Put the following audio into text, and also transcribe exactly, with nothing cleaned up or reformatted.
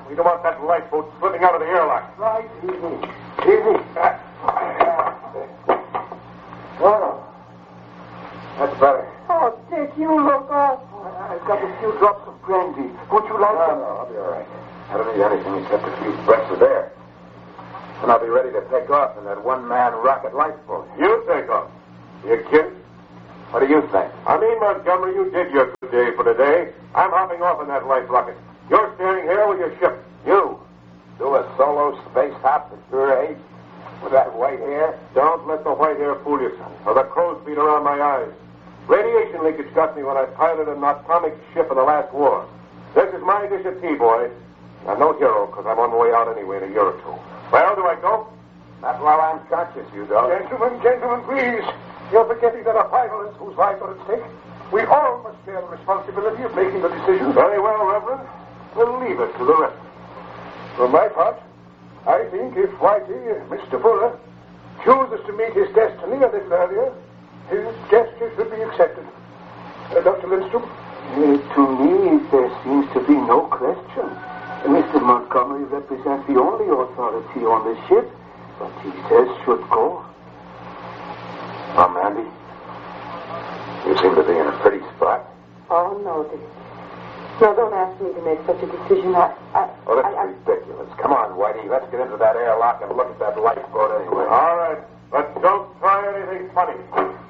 We don't want that lifeboat slipping out of the airlock. Right, easy. Easy. Well, that's better. Oh, Dick, you look awful. I've got a few drops of brandy. Would you like No, some? no, I'll be all right. I don't need anything except a few breaths of air. And I'll be ready to take off in that one-man rocket lifeboat. You take off. You kid? What do you think? I mean, Montgomery, you did your good day for today. I'm hopping off in that life rocket. You're standing here with your ship. You. Do a solo space hop at your age? With that white hair? Don't let the white hair fool you, son, or the crow's feet around my eyes. Radiation leakage got me when I piloted an atomic ship in the last war. This is my dish of tea, boys. I'm no hero, because I'm on my way out anyway in a year or two. Well, do I go? Not while I'm conscious, you don't. Gentlemen, gentlemen, please. You're forgetting there are finalists whose lives are at stake. We all must bear the responsibility of making the decision. Very well, Reverend. We'll leave it to the rest. For my part, I think if Whitey, Mister Fuller, chooses to meet his destiny a little earlier, his gesture should be accepted. Uh, Doctor Lindstrom? Uh, to me, there seems to be no question. Mister Montgomery represents the only authority on the ship, but he says should go. Oh, Mandy, you seem to be in a pretty spot. Oh, no, Dick. No, don't ask me to make such a decision. I... I Oh, that's I, I, ridiculous. Come on, Whitey, let's get into that airlock and look at that lifeboat anyway. All right, but don't try anything funny.